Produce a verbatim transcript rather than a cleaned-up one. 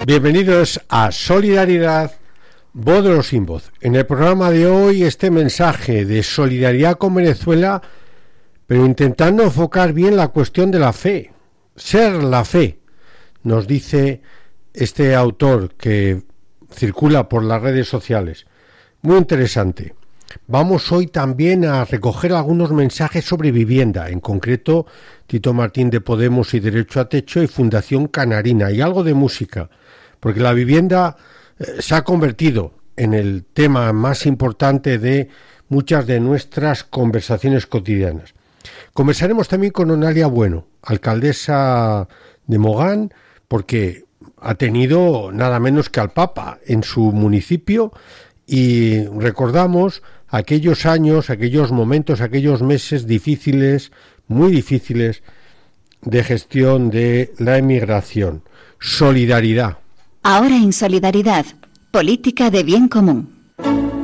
Bienvenidos a Solidaridad, voz de los sin voz. En el programa de hoy este mensaje de solidaridad con Venezuela, pero intentando enfocar bien la cuestión de la fe. Ser la fe, nos dice este autor que circula por las redes sociales. Muy interesante. Vamos hoy también a recoger algunos mensajes sobre vivienda, en concreto Tito Martín de Podemos y Derecho a Techo y Fundación Canarina, y algo de música, porque la vivienda eh, se ha convertido en el tema más importante de muchas de nuestras conversaciones cotidianas. Conversaremos también con Onalia Bueno, alcaldesa de Mogán, porque ha tenido nada menos que al Papa en su municipio, y recordamos aquellos años, aquellos momentos, aquellos meses difíciles, muy difíciles, de gestión de la emigración. Solidaridad. Ahora en Solidaridad, política de bien común.